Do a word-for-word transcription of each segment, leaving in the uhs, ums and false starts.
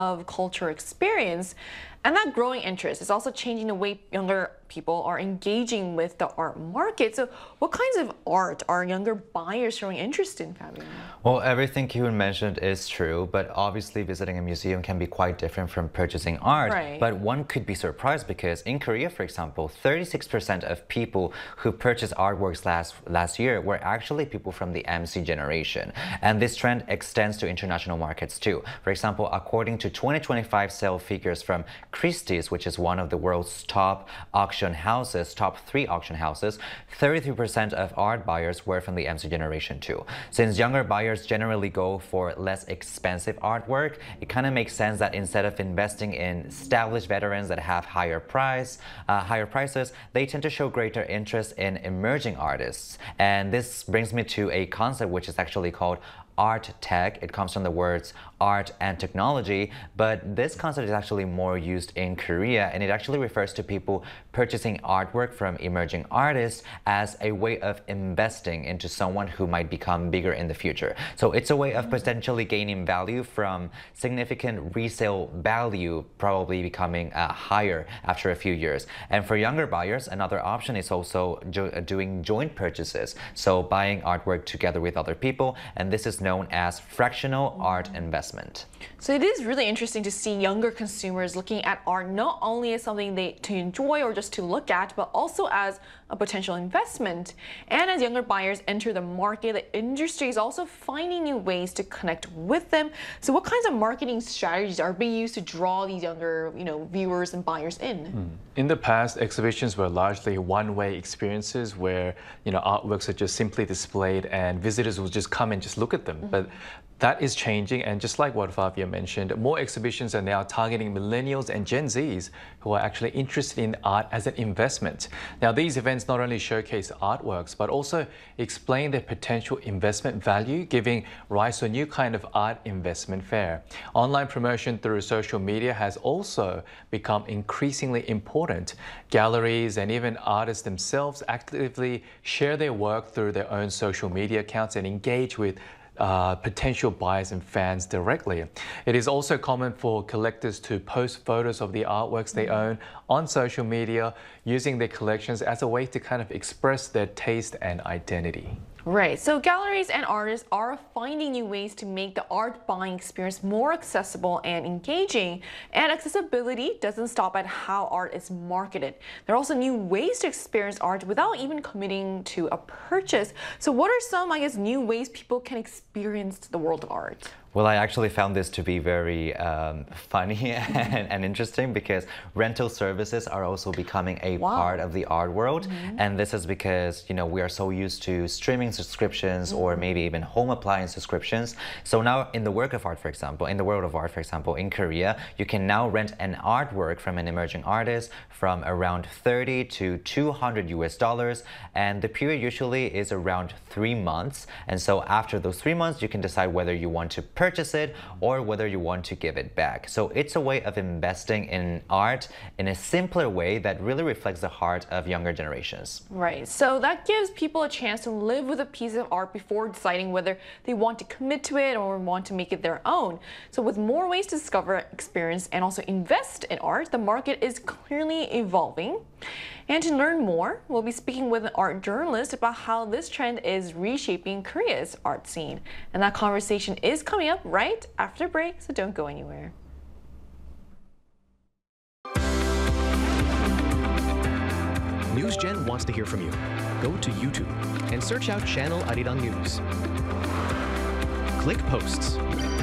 of cultural experience. And that growing interest is also changing the way younger people are engaging with the art market. So what kinds of art are younger buyers showing interest in, Fabian? Well, everything Kiwoon mentioned is true, but obviously visiting a museum can be quite different from purchasing art. Right. But one could be surprised because in Korea, for example, thirty-six percent of people who purchased artworks last, last year were actually people from the M C generation. And this trend extends to international markets too. For example, according to twenty twenty-five sale figures from Christie's, which is one of the world's top auction houses, top three auction houses, thirty-three percent of art buyers were from the M C generation too. Since younger buyers generally go for less expensive artwork, it kind of makes sense that instead of investing in established veterans that have higher price, uh, higher prices, they tend to show greater interest in emerging artists. And this brings me to a concept which is actually called art tech. It comes from the words art and technology, but this concept is actually more used in Korea, and it actually refers to people purchasing artwork from emerging artists as a way of investing into someone who might become bigger in the future. So it's a way of potentially gaining value from significant resale value, probably becoming uh, higher after a few years. And for younger buyers, another option is also jo doing joint purchases, so buying artwork together with other people, and this is known as fractional art investment. So it is really interesting to see younger consumers looking at art not only as something they to enjoy or just to look at, but also as a potential investment. And as younger buyers enter the market, the industry is also finding new ways to connect with them. So what kinds of marketing strategies are being used to draw these younger, you know, viewers and buyers in? Mm. In the past, exhibitions were largely one-way experiences where, you know, artworks are just simply displayed and visitors will just come and just look at them. Mm-hmm. But that is changing, and just like what Favia mentioned, more exhibitions are now targeting millennials and Gen Zs who are actually interested in art as an investment. Now, these events not only showcase artworks, but also explain their potential investment value, giving rise to a new kind of art investment fair. Online promotion through social media has also become increasingly important. Galleries and even artists themselves actively share their work through their own social media accounts and engage with Uh, potential buyers and fans directly. It is also common for collectors to post photos of the artworks they own on social media, using their collections as a way to kind of express their taste and identity. Right, so galleries and artists are finding new ways to make the art buying experience more accessible and engaging. And accessibility doesn't stop at how art is marketed. There are also new ways to experience art without even committing to a purchase. So what are some, I guess, new ways people can experience the world of art? Well, I actually found this to be very um, funny and, and interesting because rental services are also becoming a wow. part of the art world. Mm-hmm. And this is because, you know, we are so used to streaming subscriptions mm-hmm. or maybe even home appliance subscriptions. So now in the work of art, for example, in the world of art, for example, in Korea, you can now rent an artwork from an emerging artist from around thirty to two hundred U S dollars. And the period usually is around three months. And so after those three months, you can decide whether you want to purchase it or whether you want to give it back. So it's a way of investing in art in a simpler way that really reflects the heart of younger generations. Right, so that gives people a chance to live with a piece of art before deciding whether they want to commit to it or want to make it their own. So with more ways to discover, experience, and also invest in art, the market is clearly evolving. And to learn more, we'll be speaking with an art journalist about how this trend is reshaping Korea's art scene. And that conversation is coming up right after the break, so don't go anywhere. NewsGen wants to hear from you. Go to YouTube and search out Channel Arirang News. Click Posts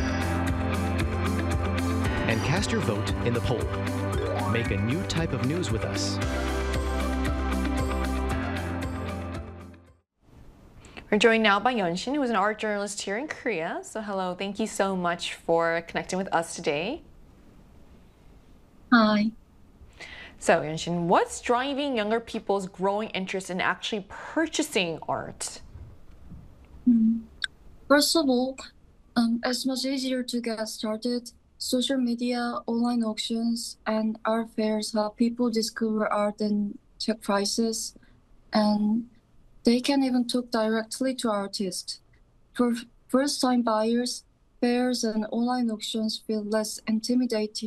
and cast your vote in the poll. Make a new type of news with us. We're joined now by Yeon-shin, who is an art journalist here in Korea. So hello, thank you so much for connecting with us today. Hi. So Yeon-shin, what's driving younger people's growing interest in actually purchasing art? First of all, um, it's much easier to get started. Social media, online auctions, and art fairs help people discover art and check prices. And they can even talk directly to artists. For first-time buyers, fairs and online auctions feel less intimidating.